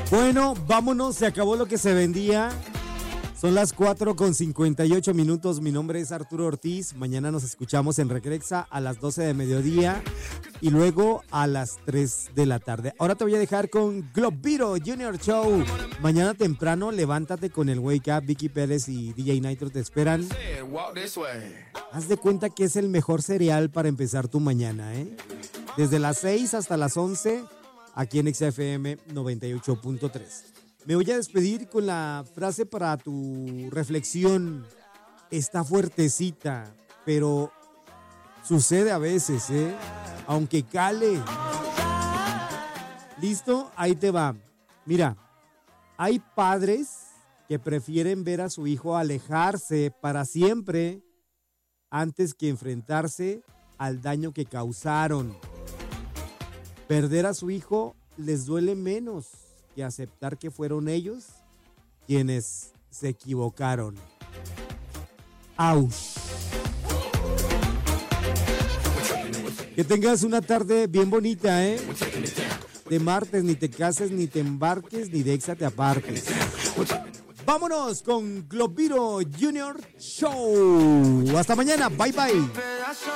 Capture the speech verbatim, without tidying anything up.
Bueno, vámonos, se acabó lo que se vendía. Son las cuatro con cincuenta y ocho minutos. Mi nombre es Arturo Ortiz. Mañana nos escuchamos en Recrexa a las doce de mediodía y luego a las tres de la tarde. Ahora te voy a dejar con Globito Junior Show. Mañana temprano, levántate con el Wake Up. Vicky Pérez y D J Nitro te esperan. Haz de cuenta que es el mejor cereal para empezar tu mañana, ¿eh? Desde las seis hasta las once, aquí en X F M noventa y ocho punto tres. Me voy a despedir con la frase para tu reflexión. Está fuertecita, pero sucede a veces, ¿eh? Aunque cale. ¿Listo? Ahí te va. Mira, hay padres que prefieren ver a su hijo alejarse para siempre antes que enfrentarse al daño que causaron. Perder a su hijo les duele menos que aceptar que fueron ellos quienes se equivocaron. ¡Auch! Que tengas una tarde bien bonita, ¿eh? De martes, ni te cases, ni te embarques, ni de Exa te apartes. Vámonos con Globito Junior Show. Hasta mañana. Bye, bye.